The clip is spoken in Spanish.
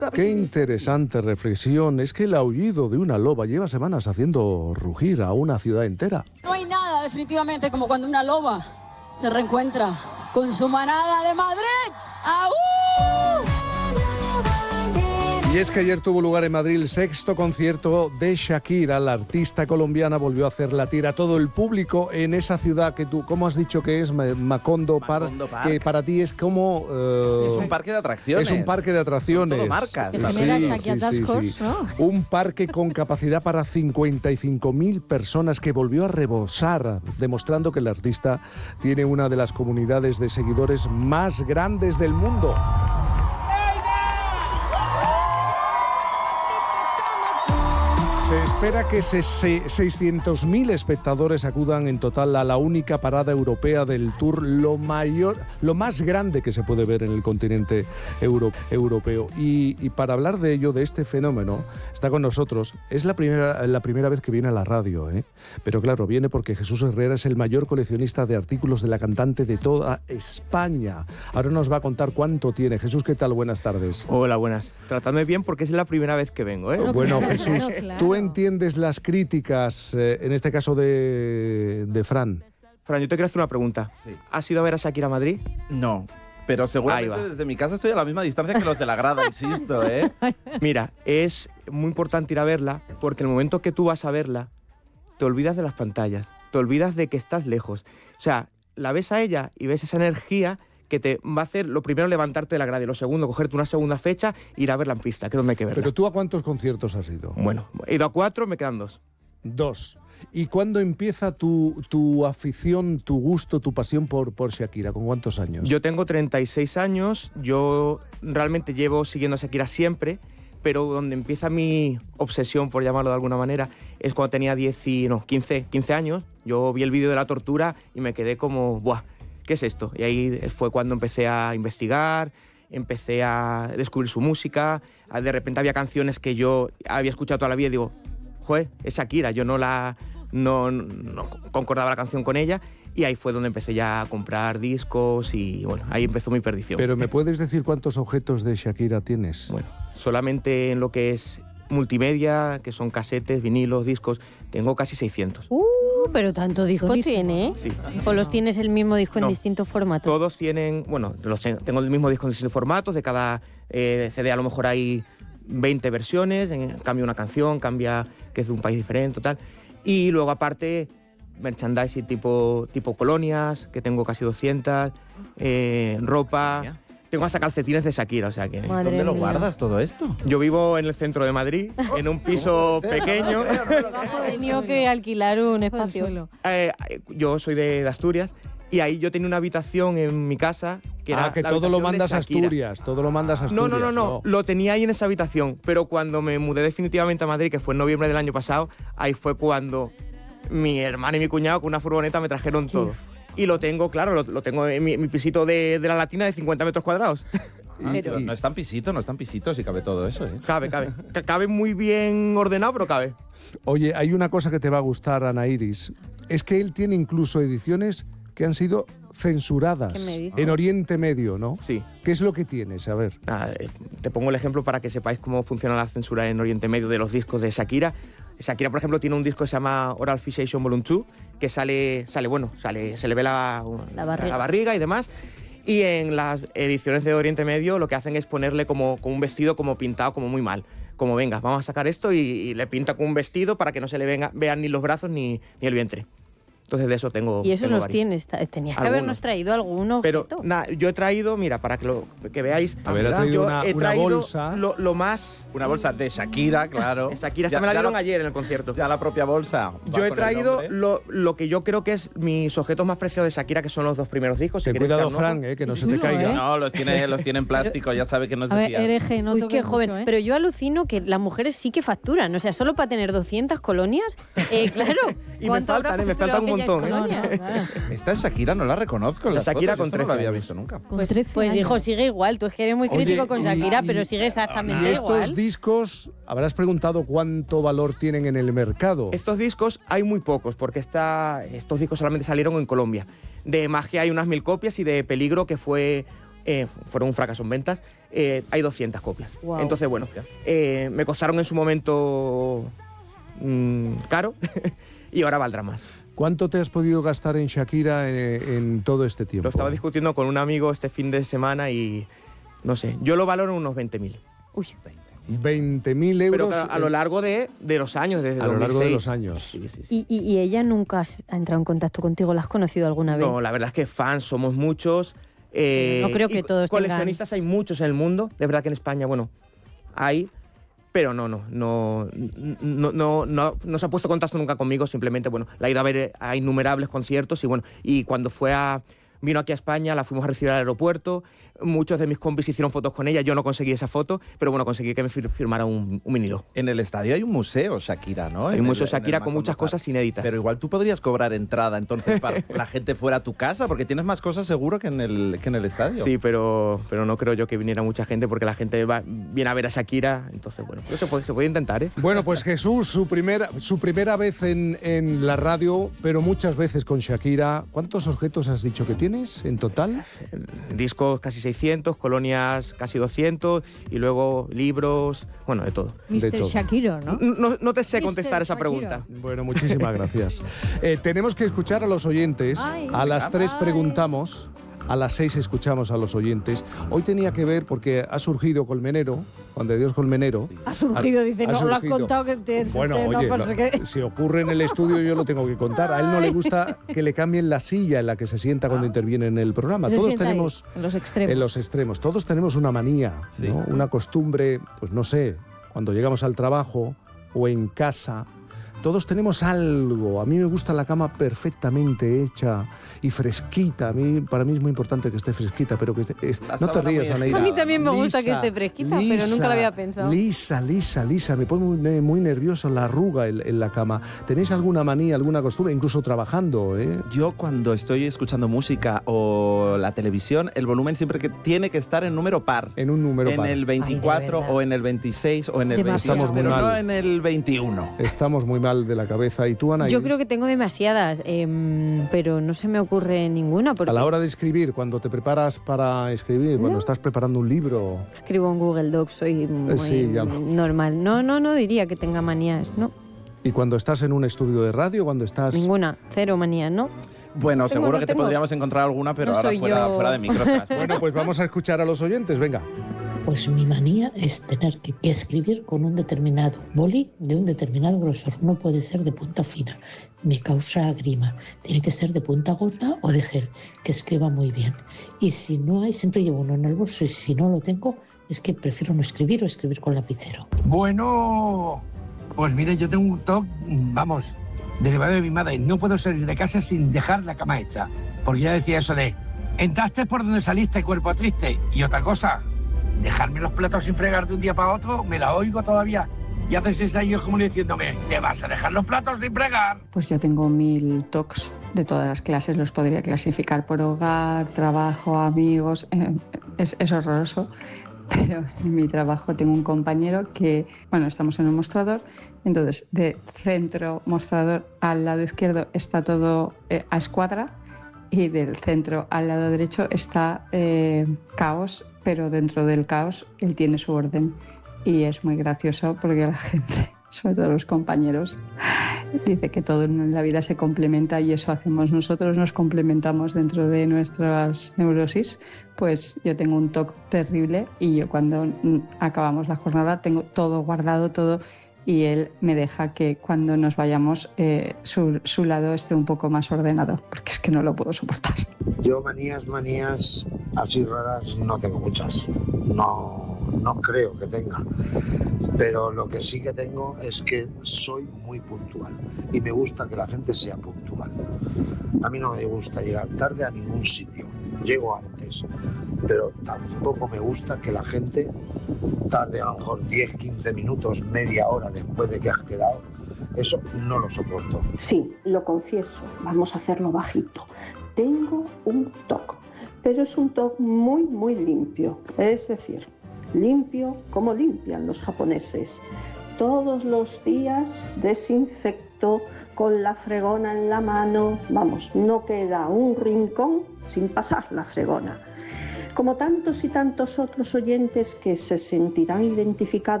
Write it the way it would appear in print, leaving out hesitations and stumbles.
Qué interesante reflexión. Es que el aullido de una loba lleva semanas haciendo rugir a una ciudad entera. No hay nada definitivamente como cuando una loba se reencuentra con su manada de Madrid. ¡Aú! Y es que ayer tuvo lugar en Madrid el 6º concierto de Shakira. La artista colombiana volvió a hacer latir a todo el público en esa ciudad que tú, ¿cómo has dicho que es? Macondo Park, que para ti es como... es un parque de atracciones. Es un parque de atracciones. Son todo marcas. Sí. Un parque con capacidad para 55.000 personas que volvió a rebosar, demostrando que el artista tiene una de las comunidades de seguidores más grandes del mundo. Se espera que 600.000 espectadores acudan en total a la única parada europea del Tour, lo más grande que se puede ver en el continente europeo. Y para hablar de ello, de este fenómeno, está con nosotros. Es la primera vez que viene a la radio, ¿eh? Pero claro, viene porque Jesús Herrera es el mayor coleccionista de artículos de la cantante de toda España. Ahora nos va a contar cuánto tiene. Jesús, ¿qué tal? Buenas tardes. Hola, buenas. Tratadme bien porque es la primera vez que vengo, ¿eh? Bueno, Jesús, tú entiendes las críticas, en este caso de Fran. Fran, yo te quiero hacer una pregunta. Sí. ¿Has ido a ver a Shakira a Madrid? No, pero seguramente desde mi casa estoy a la misma distancia que los de la grada, insisto, ¿eh? Mira, es muy importante ir a verla porque en el momento que tú vas a verla, te olvidas de las pantallas, te olvidas de que estás lejos. O sea, la ves a ella y ves esa energía que te va a hacer, lo primero, levantarte de la grada y lo segundo, cogerte una segunda fecha e ir a verla en pista, que es donde hay que verla. ¿Pero tú a cuántos conciertos has ido? Bueno, he ido a 4, me quedan 2. 2. ¿Y cuándo empieza tu afición, tu gusto, tu pasión por Shakira? ¿Con cuántos años? Yo tengo 36 años, yo realmente llevo siguiendo a Shakira siempre, pero donde empieza mi obsesión, por llamarlo de alguna manera, es cuando tenía 15 años. Yo vi el vídeo de la tortura y me quedé como, ¡buah! ¿Qué es esto? Y ahí fue cuando empecé a investigar, empecé a descubrir su música. De repente había canciones que yo había escuchado toda la vida y digo, joder, es Shakira. Yo no concordaba la canción con ella y ahí fue donde empecé ya a comprar discos y bueno, ahí empezó mi perdición. ¿Pero me puedes decir cuántos objetos de Shakira tienes? Bueno, solamente en lo que es multimedia, que son casetes, vinilos, discos, tengo casi 600. Pero tanto disco tiene, ¿eh? Sí. ¿O los tienes el mismo disco en distintos formatos? Todos tienen, bueno, tengo el mismo disco en distintos formatos, de cada CD a lo mejor hay 20 versiones, cambia una canción, cambia que es de un país diferente, tal. Y luego aparte, merchandising tipo colonias, que tengo casi 200, ropa... Tengo hasta calcetines de Shakira, o sea que... ¿Dónde lo guardas todo esto? Yo vivo en el centro de Madrid, en un piso pequeño. He tenido que alquilar un espacio. Yo soy de Asturias y ahí yo tenía una habitación en mi casa que era que la todo lo habitación mandas de a Shakira. Asturias, todo lo mandas a Asturias. No, lo tenía ahí en esa habitación, pero cuando me mudé definitivamente a Madrid, que fue en noviembre del año pasado, ahí fue cuando mi hermana y mi cuñado con una furgoneta me trajeron todo. Y lo tengo, claro, lo tengo en mi pisito de la Latina de 50 metros cuadrados. Pero no es tan pisito, si cabe todo eso, ¿eh? Cabe muy bien ordenado, pero cabe. Oye, hay una cosa que te va a gustar, Ana Iris. Es que él tiene incluso ediciones que han sido censuradas en Oriente Medio, ¿no? Sí. ¿Qué es lo que tienes? A ver. Te pongo el ejemplo para que sepáis cómo funciona la censura en Oriente Medio de los discos de Shakira. Shakira, por ejemplo, tiene un disco que se llama Oral Fixation Volume 2, que se le ve la barriga y demás. Y en las ediciones de Oriente Medio lo que hacen es ponerle como un vestido como pintado como muy mal. Como venga, vamos a sacar esto y le pinta con un vestido para que no se le vean ni los brazos ni el vientre. Entonces de eso tengo. Y eso tengo los varios. tienes. Tenías que habernos traído alguno. Pero yo he traído, mira, para que veáis. A ver, ha traído una bolsa. Lo más. Una bolsa de Shakira, claro. De Shakira, esta me la dieron ayer en el concierto. Ya la propia bolsa. Yo he traído lo que yo creo que es mis objetos más preciados de Shakira, que son los 2 primeros discos. Ten cuidado, Fran, que no se te caiga. No, los tiene en plástico, ya sabe que no es de fiar. Hereje, no qué joven. Mucho, ¿eh? Pero yo alucino que las mujeres sí que facturan. O sea, solo para tener 200 colonias, claro. Y me faltan un montón. Esta es Shakira, no la reconozco. La Shakira con 13 no la había visto nunca. Pues hijo, sigue igual. Tú es que eres muy crítico con Shakira, pero sigue exactamente igual. igual. Estos discos, habrás preguntado cuánto valor tienen en el mercado. Estos discos hay muy pocos, porque estos discos solamente salieron en Colombia. De Magia hay unas 1000 copias y de Peligro, que fue fueron un fracaso en ventas, hay 200 copias. Wow. Entonces, bueno, me costaron en su momento caro y ahora valdrá más. ¿Cuánto te has podido gastar en Shakira en todo este tiempo? Lo estaba discutiendo con un amigo este fin de semana y, no sé, yo lo valoro en unos 20.000. Uy. 20.000 euros. Pero claro, a lo largo de los años, desde 2006. A lo largo de los años. Sí. ¿Y ella nunca ha entrado en contacto contigo? ¿La has conocido alguna vez? No, la verdad es que fans somos muchos. No creo que todos coleccionistas hay muchos en el mundo. De verdad que en España, bueno, hay. Pero no se ha puesto en contacto nunca conmigo. Simplemente, bueno, la he ido a ver a innumerables conciertos y cuando vino aquí a España, la fuimos a recibir al aeropuerto. Muchos de mis compis hicieron fotos con ella. Yo no conseguí esa foto, pero bueno, conseguí que me firmara un vinilo. En el estadio hay un museo Shakira, ¿no? Hay un museo Shakira con muchas cosas inéditas. Pero igual tú podrías cobrar entrada entonces para que la gente fuera a tu casa, porque tienes más cosas seguro que en el estadio. Sí, pero no creo yo que viniera mucha gente, porque la gente viene a ver a Shakira. Entonces, bueno, pero se puede intentar, ¿eh? Bueno, pues Jesús, su primera vez en la radio, pero muchas veces con Shakira. ¿Cuántos objetos has dicho que tienes en total? Discos casi 600, colonias casi 200 y luego libros, bueno, de todo. Mr. Shakira, ¿no? No te sé contestar esa pregunta. Bueno, muchísimas gracias. Tenemos que escuchar a los oyentes. A las 3 preguntamos, a las 6 escuchamos a los oyentes. Hoy tenía que ver, porque ha surgido Colmenero, Juan de Dios Colmenero. Sí. Ha surgido, dice, no lo has contado que te... Bueno, oye, si ocurre en el estudio yo lo tengo que contar. A él no le gusta que le cambien la silla en la que se sienta cuando interviene en el programa. Todos tenemos... Ahí, en los extremos. Todos tenemos una manía, ¿no? Una costumbre, pues no sé, cuando llegamos al trabajo o en casa... Todos tenemos algo. A mí me gusta la cama perfectamente hecha y fresquita. Para mí es muy importante que esté fresquita, pero que no te rías, Aneira. A mí también me gusta que esté fresquita, pero nunca lo había pensado. Lisa. Me pone muy nervioso la arruga en la cama. ¿Tenéis alguna manía, alguna costumbre, incluso trabajando? Yo cuando estoy escuchando música o la televisión, el volumen siempre tiene que estar en número par. En un número par. En el 24 o en el 26 o en el 28, pero no en el 21. Estamos muy mal de la cabeza. ¿Y tú, Ana? Yo creo que tengo demasiadas, pero no se me ocurre ninguna. Porque... A la hora de escribir, cuando te preparas para escribir, cuando estás preparando un libro... Escribo en Google Docs, soy muy normal. No diría que tenga manías, ¿no? ¿Y cuando estás en un estudio de radio, cuando estás...? Ninguna, cero manías, ¿no? Bueno, seguro que te podríamos encontrar alguna, pero ahora fuera de micrófonos. Bueno, pues vamos a escuchar a los oyentes, venga. Pues mi manía es tener que escribir con un determinado boli de un determinado grosor. No puede ser de punta fina. Me causa grima. Tiene que ser de punta gorda o de gel, que escriba muy bien. Y si no hay, siempre llevo uno en el bolso. Y si no lo tengo, es que prefiero no escribir o escribir con lapicero. Bueno, pues mire, yo tengo un TOC, derivado de mi madre. No puedo salir de casa sin dejar la cama hecha. Porque ya decía eso de, entraste por donde saliste, cuerpo triste. Y otra cosa, dejarme los platos sin fregar de un día para otro, me la oigo todavía. Y hace 6 años como diciéndome, ¿te vas a dejar los platos sin fregar? Pues yo tengo 1000 TOCs de todas las clases, los podría clasificar por hogar, trabajo, amigos, es horroroso. Pero en mi trabajo tengo un compañero que, estamos en un mostrador, entonces de centro mostrador al lado izquierdo está todo a escuadra y del centro al lado derecho está caos, pero dentro del caos él tiene su orden y es muy gracioso porque la gente, sobre todo los compañeros, dice que todo en la vida se complementa y eso hacemos nosotros, nos complementamos dentro de nuestras neurosis. Pues yo tengo un TOC terrible y yo cuando acabamos la jornada tengo todo guardado, todo, y él me deja que cuando nos vayamos su lado esté un poco más ordenado, porque es que no lo puedo soportar. Yo manías así raras no tengo muchas, no creo que tenga, pero lo que sí que tengo es que soy muy puntual y me gusta que la gente sea puntual. A mí no me gusta llegar tarde a ningún sitio, llego antes, pero tampoco me gusta que la gente tarde a lo mejor 10, 15 minutos, media hora después de que has quedado. Eso no lo soporto. Sí, lo confieso, vamos a hacerlo bajito. Tengo un TOC, pero es un TOC muy, muy limpio. Es decir, limpio como limpian los japoneses. Todos los días desinfecto con la fregona en la mano. No queda un rincón sin pasar la fregona. Como tantos y tantos otros oyentes que se sentirán identificados